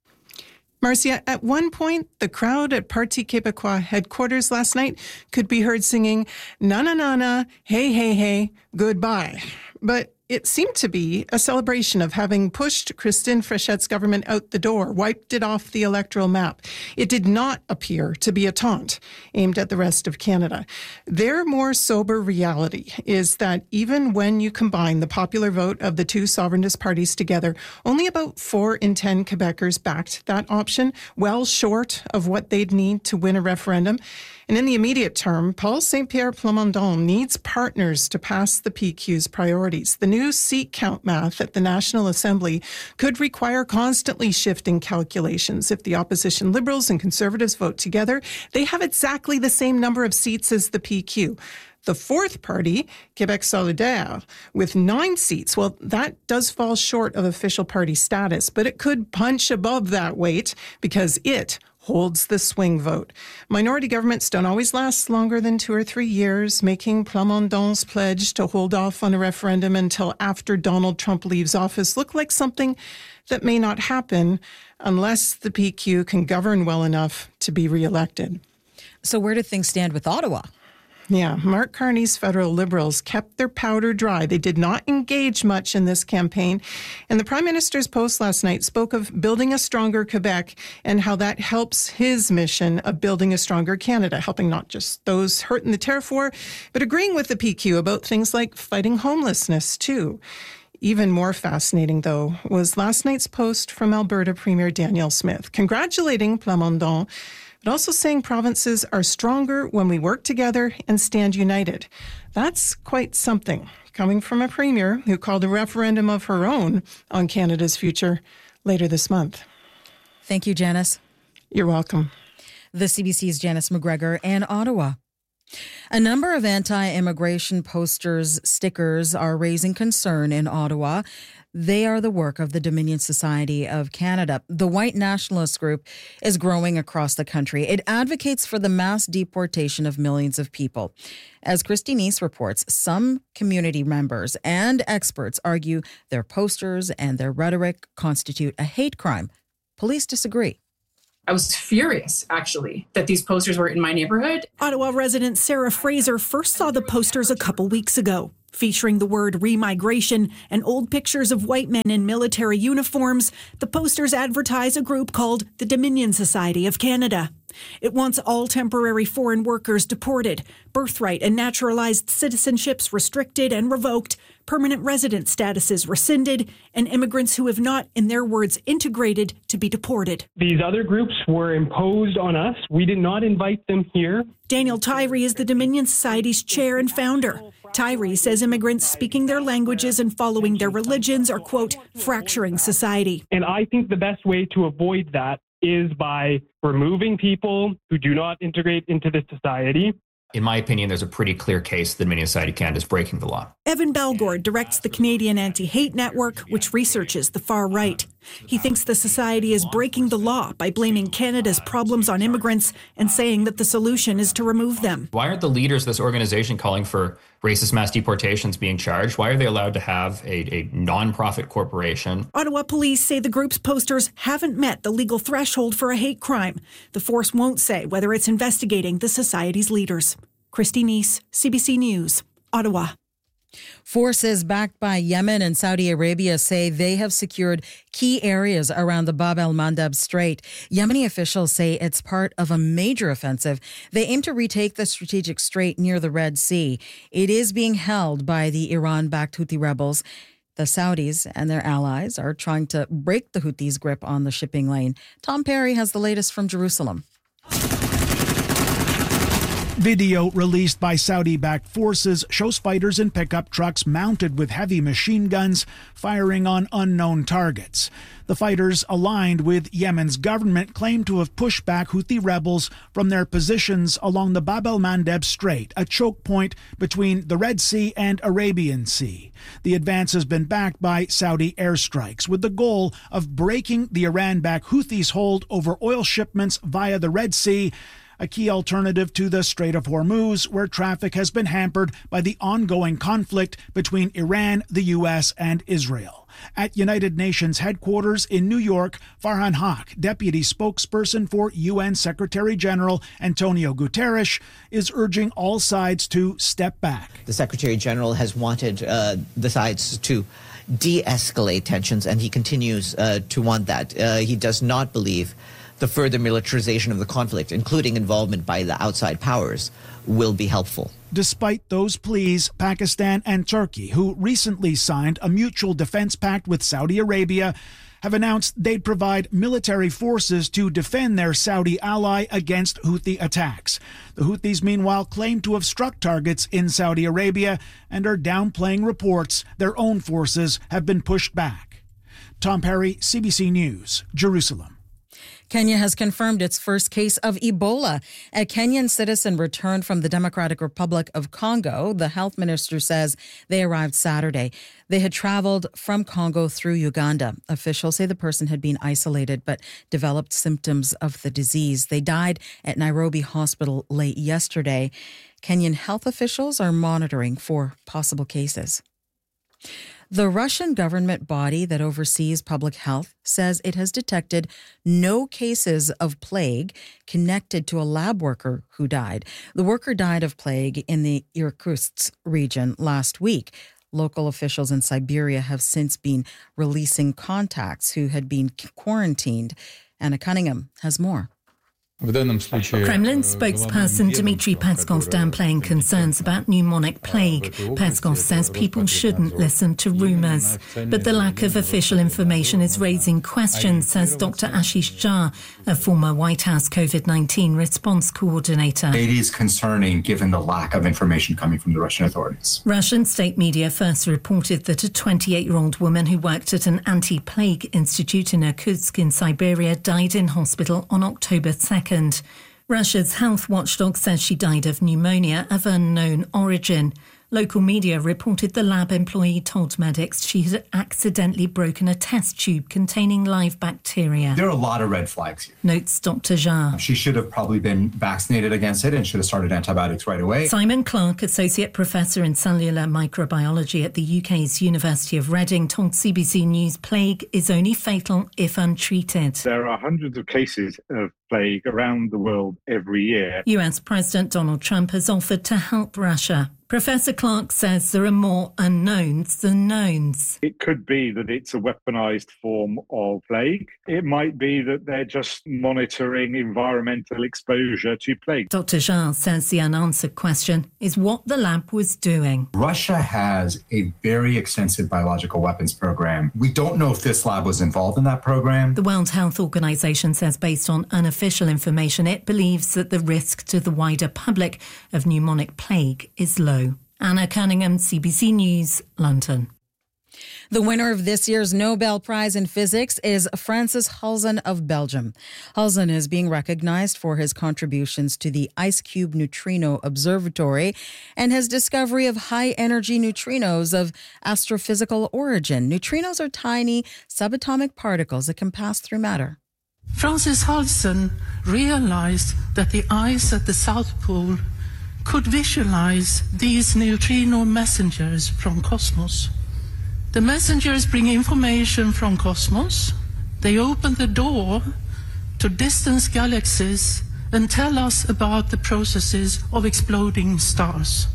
Marcia, at one point, the crowd at Parti Québécois headquarters last night could be heard singing, na na na na, hey, hey, hey, goodbye. But it seemed to be a celebration of having pushed Christine Fréchette's government out the door, wiped it off the electoral map. It did not appear to be a taunt aimed at the rest of Canada. Their more sober reality is that even when you combine the popular vote of the two sovereignist parties together, only about 4 in 10 Quebecers backed that option, well short of what they'd need to win a referendum. And in the immediate term, Paul Saint-Pierre Plamondon needs partners to pass the PQ's priorities. The new seat count math at the National Assembly could require constantly shifting calculations. If the opposition Liberals and Conservatives vote together, they have exactly the same number of seats as the PQ. The fourth party, Quebec Solidaire, with 9 seats, well, that does fall short of official party status, but it could punch above that weight because it holds the swing vote. Minority governments don't always last longer than 2 or 3 years, making Plamondon's pledge to hold off on a referendum until after Donald Trump leaves office look like something that may not happen unless the PQ can govern well enough to be reelected. So where do things stand with Ottawa? Yeah, Mark Carney's federal Liberals kept their powder dry. They did not engage much in this campaign. And the Prime Minister's post last night spoke of building a stronger Quebec and how that helps his mission of building a stronger Canada, helping not just those hurt in the tariff war, but agreeing with the PQ about things like fighting homelessness, too. Even more fascinating, though, was last night's post from Alberta Premier Danielle Smith, congratulating Plamondon, but also saying provinces are stronger when we work together and stand united. That's quite something, coming from a premier who called a referendum of her own on Canada's future later this month. Thank you, Janice. You're welcome. The CBC's Janice McGregor in Ottawa. A number of anti-immigration posters, stickers are raising concern in Ottawa. They are the work of the Dominion Society of Canada. The white nationalist group is growing across the country. It advocates for the mass deportation of millions of people. As Christy Neese reports, some community members and experts argue their posters and their rhetoric constitute a hate crime. Police disagree. I was furious, actually, that these posters were in my neighborhood. Ottawa resident Sarah Fraser first saw the posters a couple weeks ago, featuring the word remigration and old pictures of white men in military uniforms. The posters advertise a group called the Dominion Society of Canada. It wants all temporary foreign workers deported, birthright and naturalized citizenships restricted and revoked, permanent resident statuses rescinded, and immigrants who have not, in their words, integrated to be deported. These other groups were imposed on us. We did not invite them here. Daniel Tyree is the Dominion Society's chair and founder. Tyree says immigrants speaking their languages and following their religions are, quote, fracturing society. And I think the best way to avoid that is by removing people who do not integrate into the society. In my opinion, there's a pretty clear case the Dominion Society of Canada is breaking the law. Evan Balgord directs the Canadian Anti-Hate Network, which researches the far right. He thinks the society is breaking the law by blaming Canada's problems on immigrants and saying that the solution is to remove them. Why aren't the leaders of this organization calling for racist mass deportations being charged? Why are they allowed to have a non-profit corporation? Ottawa police say the group's posters haven't met the legal threshold for a hate crime. The force won't say whether it's investigating the society's leaders. Christy Neese, CBC News, Ottawa. Forces backed by Yemen and Saudi Arabia say they have secured key areas around the Bab el-Mandeb Strait. Yemeni officials say it's part of a major offensive. They aim to retake the strategic strait near the Red Sea. It is being held by the Iran-backed Houthi rebels. The Saudis and their allies are trying to break the Houthis' grip on the shipping lane. Tom Perry has the latest from Jerusalem. Video released by Saudi-backed forces shows fighters in pickup trucks mounted with heavy machine guns firing on unknown targets. The fighters, aligned with Yemen's government, claim to have pushed back Houthi rebels from their positions along the Bab el-Mandeb Strait, a choke point between the Red Sea and Arabian Sea. The advance has been backed by Saudi airstrikes, with the goal of breaking the Iran-backed Houthis' hold over oil shipments via the Red Sea, a key alternative to the Strait of Hormuz, where traffic has been hampered by the ongoing conflict between Iran, the U.S., and Israel. At United Nations headquarters in New York, Farhan Haq, deputy spokesperson for UN Secretary General Antonio Guterres, is urging all sides to step back. The Secretary General has wanted the sides to de-escalate tensions, and he continues to want that. He does not believe the further militarization of the conflict, including involvement by the outside powers, will be helpful. Despite those pleas, Pakistan and Turkey, who recently signed a mutual defense pact with Saudi Arabia, have announced they'd provide military forces to defend their Saudi ally against Houthi attacks. The Houthis, meanwhile, claim to have struck targets in Saudi Arabia and are downplaying reports their own forces have been pushed back. Tom Perry, CBC News, Jerusalem. Kenya has confirmed its first case of Ebola. A Kenyan citizen returned from the Democratic Republic of Congo. The health minister says they arrived Saturday. They had traveled from Congo through Uganda. Officials say the person had been isolated but developed symptoms of the disease. They died at Nairobi Hospital late yesterday. Kenyan health officials are monitoring for possible cases. The Russian government body that oversees public health says it has detected no cases of plague connected to a lab worker who died. The worker died of plague in the Irkutsk region last week. Local officials in Siberia have since been releasing contacts who had been quarantined. Anna Cunningham has more. Kremlin spokesperson Dmitry Peskov downplaying concerns about pneumonic plague. Peskov says people shouldn't listen to rumours. But the lack of official information is raising questions, says Dr. Ashish Jha, a former White House COVID-19 response coordinator. It is concerning given the lack of information coming from the Russian authorities. Russian state media first reported that a 28-year-old woman who worked at an anti-plague institute in Irkutsk in Siberia died in hospital on October 2nd. Russia's health watchdog says she died of pneumonia of unknown origin. Local media reported the lab employee told medics she had accidentally broken a test tube containing live bacteria. There are a lot of red flags here. Notes Dr. Jha. She should have probably been vaccinated against it and should have started antibiotics right away. Simon Clark, Associate Professor in Cellular Microbiology at the UK's University of Reading, told CBC News plague is only fatal if untreated. There are hundreds of cases of plague around the world every year. US President Donald Trump has offered to help Russia. Professor Clark says there are more unknowns than knowns. It could be that it's a weaponized form of plague. It might be that they're just monitoring environmental exposure to plague. Dr. Jha says the unanswered question is what the lab was doing. Russia has a very extensive biological weapons program. We don't know if this lab was involved in that program. The World Health Organization says based on unofficial information, it believes that the risk to the wider public of pneumonic plague is low. Anna Cunningham, CBC News, London. The winner of this year's Nobel Prize in Physics is Francis Halzen of Belgium. Halzen is being recognized for his contributions to the IceCube Neutrino Observatory and his discovery of high-energy neutrinos of astrophysical origin. Neutrinos are tiny subatomic particles that can pass through matter. Francis Halzen realized that the ice at the South Pole could visualize these neutrino messengers from cosmos. The messengers bring information from cosmos. They open the door to distant galaxies and tell us about the processes of exploding stars.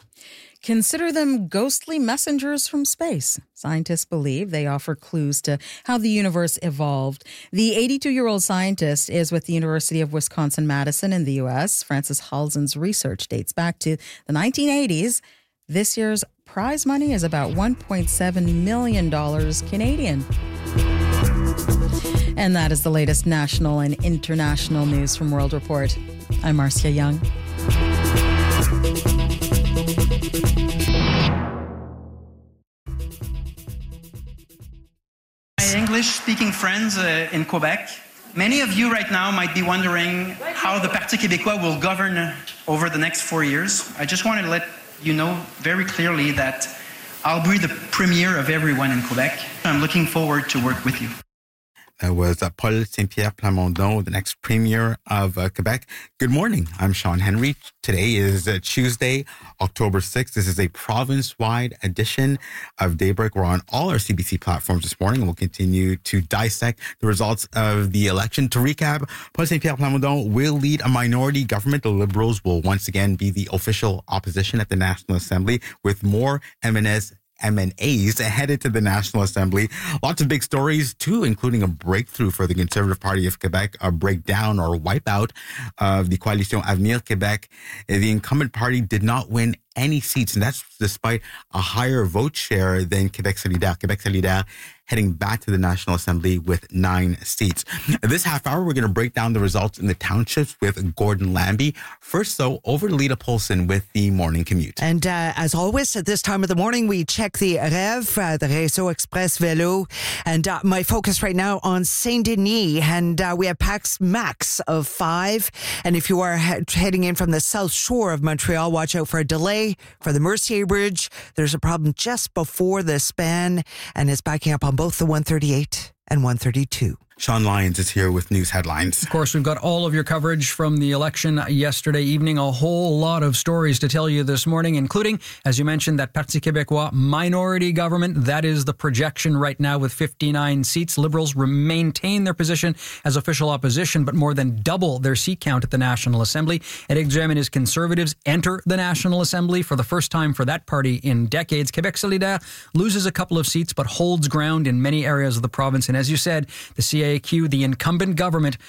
Consider them ghostly messengers from space. Scientists believe they offer clues to how the universe evolved. The 82-year-old scientist is with the University of Wisconsin-Madison in the U.S. Francis Halzen's research dates back to the 1980s. This year's prize money is about $1.7 million Canadian. And that is the latest national and international news from World Report. I'm Marcia Young. My English-speaking friends in Quebec, many of you right now might be wondering how the Parti Québécois will govern over the next 4 years. I just wanted to let you know very clearly that I'll be the premier of everyone in Quebec. I'm looking forward to work with you. That was Paul Saint-Pierre Plamondon, the next premier of Quebec. Good morning. I'm Sean Henry. Today is Tuesday, October 6th. This is a province-wide edition of Daybreak. We're on all our CBC platforms this morning, and we'll continue to dissect the results of the election. To recap, Paul Saint-Pierre Plamondon will lead a minority government. The Liberals will once again be the official opposition at the National Assembly, with more MNAs headed to the National Assembly. Lots of big stories, too, including a breakthrough for the Conservative Party of Quebec, a breakdown or wipeout of the Coalition Avenir Québec. The incumbent party did not win any seats, and that's despite a higher vote share than Québec Solidaire. Québec Solidaire heading back to the National Assembly with 9 seats. This half hour, we're going to break down the results in the townships with Gordon Lambie. First, though, over to Lita Polson with the morning commute. And as always, at this time of the morning, we check the REV, the Réseau Express Vélo. And my focus right now on Saint-Denis. And we have Pax Max of 5. And if you are heading in from the south shore of Montreal, watch out for a delay for the Mercier Bridge. There's a problem just before the span, and it's backing up on both the 138 and 132. Sean Lyons is here with news headlines. Of course, we've got all of your coverage from the election yesterday evening. A whole lot of stories to tell you this morning, including, as you mentioned, that Parti Québécois minority government. That is the projection right now with 59 seats. Liberals maintain their position as official opposition, but more than double their seat count at the National Assembly. Éric Duhem and his Conservatives enter the National Assembly for the first time for that party in decades. Québec Solidaire loses a couple of seats, but holds ground in many areas of the province. And as you said, the CAQ, the incumbent government,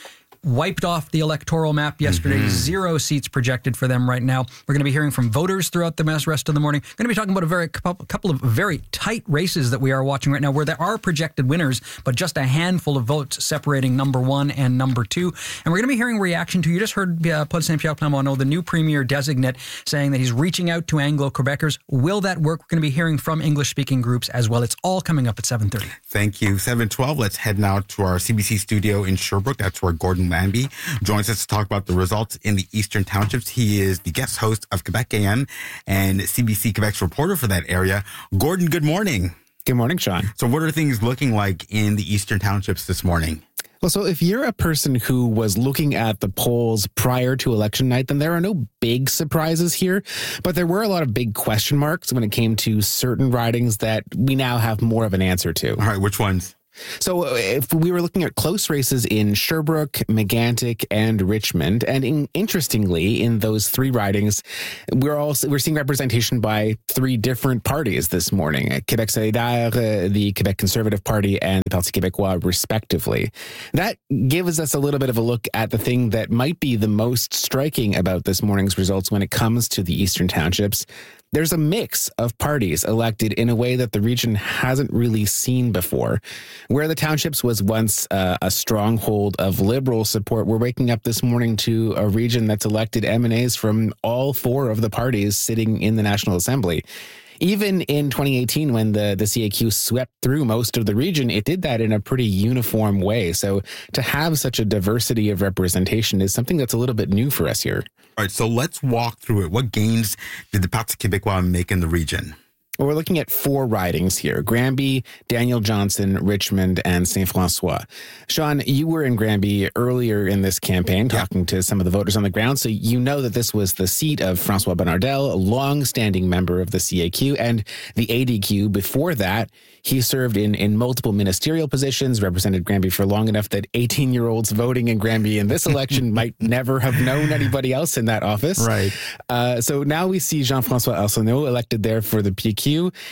wiped off the electoral map yesterday. 0 seats projected for them right now. We're going to be hearing from voters throughout the rest of the morning. Going to be talking about a couple of very tight races that we are watching right now, where there are projected winners, but just a handful of votes separating number 1 and number 2. And we're going to be hearing reaction to, you just heard Paul Saint-Pierre Plamondon, the new premier designate, saying that he's reaching out to Anglo-Quebecers. Will that work? We're going to be hearing from English-speaking groups as well. It's all coming up at 7:30. Thank you. 7:12. Let's head now to our CBC studio in Sherbrooke. That's where Gordon Lambie joins us to talk about the results in the Eastern Townships. He is the guest host of Quebec AM and CBC Quebec's reporter for that area. Gordon, good morning. Good morning, Sean. So what are things looking like in the Eastern Townships this morning? Well, so if you're a person who was looking at the polls prior to election night, then there are no big surprises here. But there were a lot of big question marks when it came to certain ridings that we now have more of an answer to. All right, which ones? So if we were looking at close races in Sherbrooke, Megantic, and Richmond, and interestingly, in those 3 ridings, we're seeing representation by 3 different parties this morning: Québec Solidaire, the Quebec Conservative Party, and the Parti Québécois, respectively. That gives us a little bit of a look at the thing that might be the most striking about this morning's results when it comes to the Eastern Townships. There's a mix of parties elected in a way that the region hasn't really seen before. Where the townships was once a stronghold of Liberal support, we're waking up this morning to a region that's elected MNAs from all 4 of the parties sitting in the National Assembly. Even in 2018, when the CAQ swept through most of the region, it did that in a pretty uniform way. So to have such a diversity of representation is something that's a little bit new for us here. All right, so let's walk through it. What gains did the Parti Québécois make in the region? Well, we're looking at 4 ridings here: Granby, Daniel Johnson, Richmond, and Saint-François. Sean, you were in Granby earlier in this campaign talking to some of the voters on the ground, so you know that this was the seat of François Bonnardel, a long-standing member of the CAQ and the ADQ. Before that, he served in multiple ministerial positions, represented Granby for long enough that 18-year-olds voting in Granby in this election might never have known anybody else in that office. Right. So now we see Jean-François Arsenault elected there for the PQ.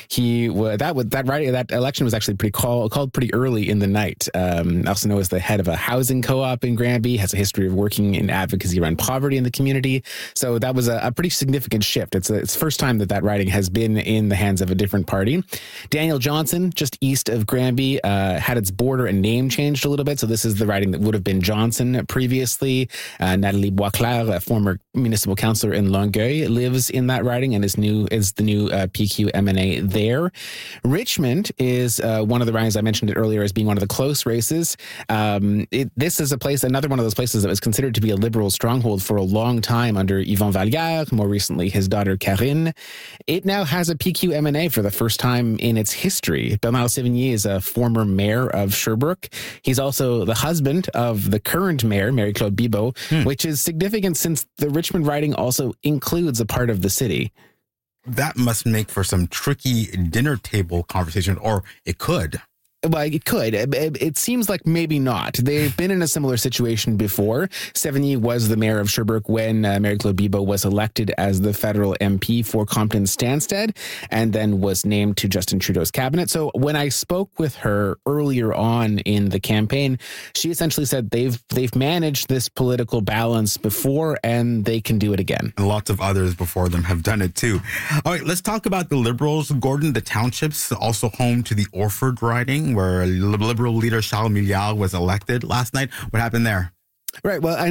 That election was actually called pretty early in the night. Arsenault is the head of a housing co-op in Granby, has a history of working in advocacy around poverty in the community. So that was a pretty significant shift. It's the first time that riding has been in the hands of a different party. Daniel Johnson, just east of Granby, had its border and name changed a little bit. So this is the riding that would have been Johnson previously. Nathalie Boisclair, a former municipal councillor in Longueuil, lives in that riding and is the new PQ MNA there. Richmond is one of the ridings I mentioned it earlier as being one of the close races. This is another one of those places that was considered to be a Liberal stronghold for a long time under Yvon Vallière, more recently his daughter Karine. It now has a PQ MNA for the first time in its history. Bernard Sévigny is a former mayor of Sherbrooke. He's also the husband of the current mayor, Marie-Claude Bibeau, which is significant since the Richmond riding also includes a part of the city. That must make for some tricky dinner table conversation, or it could. Well, it could. It seems like maybe not. They've been in a similar situation before. Sévigny was the mayor of Sherbrooke when Marie-Claude Bibeau was elected as the federal MP for Compton-Stanstead and then was named to Justin Trudeau's cabinet. So when I spoke with her earlier on in the campaign, she essentially said they've managed this political balance before and they can do it again. And lots of others before them have done it too. All right, let's talk about the Liberals. Gordon, the townships, also home to the Orford riding, where Liberal leader Charles Milliard was elected last night. What happened there? Right. Well,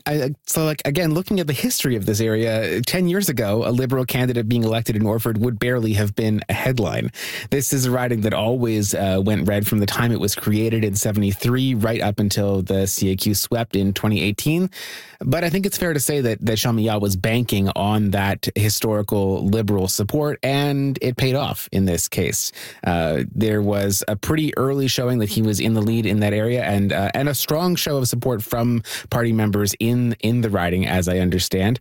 again, looking at the history of this area, 10 years ago, a Liberal candidate being elected in Orford would barely have been a headline. This is a riding that always went red from the time it was created in 1973, right up until the CAQ swept in 2018. But I think it's fair to say that Charles Milliard was banking on that historical Liberal support, and it paid off in this case. There was a pretty early showing that he was in the lead in that area, and a strong show of support from party members in the riding, as I understand.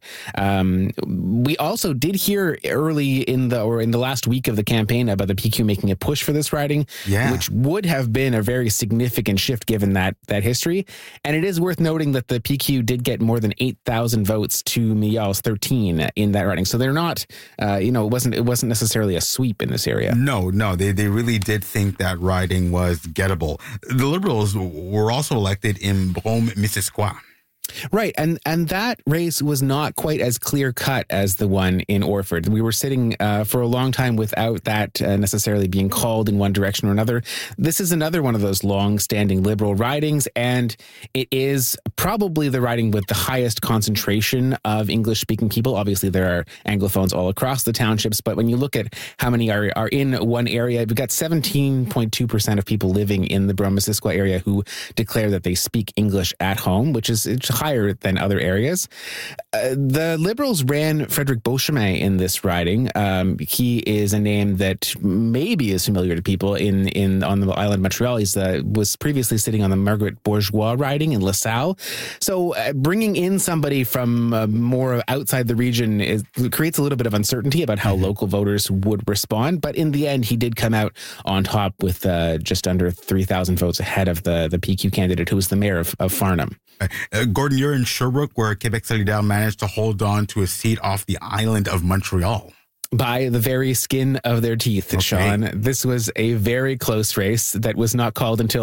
We also did hear early in the last week of the campaign about the PQ making a push for this riding, which would have been a very significant shift given that history. And it is worth noting that the PQ did get more than 8,000 votes to Milliard's 13 in that riding. So they're not, it wasn't necessarily a sweep in this area. No, they really did think that riding was gettable. The Liberals were also elected in Brome-Missisquoi. Right. And that race was not quite as clear cut as the one in Orford. We were sitting for a long time without that necessarily being called in one direction or another. This is another one of those long-standing Liberal ridings, and it is probably the riding with the highest concentration of English-speaking people. Obviously, there are Anglophones all across the townships, but when you look at how many are in one area, we've got 17.2% of people living in the Brome-Missisquoi area who declare that they speak English at home, which is higher than other areas. The Liberals ran Frederic Beauchemin in this riding. He is a name that maybe is familiar to people on the island of Montreal. He was previously sitting on the Margaret Bourgeois riding in LaSalle. So bringing in somebody from more outside the region creates a little bit of uncertainty about how local voters would respond. But in the end, he did come out on top with just under 3,000 votes ahead of the PQ candidate, who was the mayor of Farnham. Gordon, you're in Sherbrooke, where Quebec Solidaire managed to hold on to a seat off the island of Montreal. By the very skin of their teeth, Sean. This was a very close race that was not called until